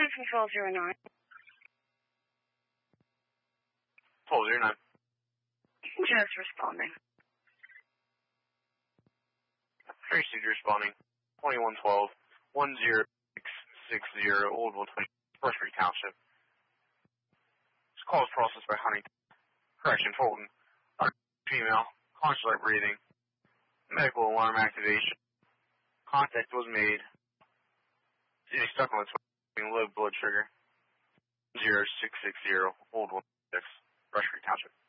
from 1209. 1209. Just responding. Tracy's responding. 2112 10660 Old 120 Brushbury Township. This call is processed by Huntington. Correction, Fulton. Female. Consular breathing. Medical alarm activation. Contact was made. City stuck on the low blood sugar. 0660 Old 106 Brushbury Township.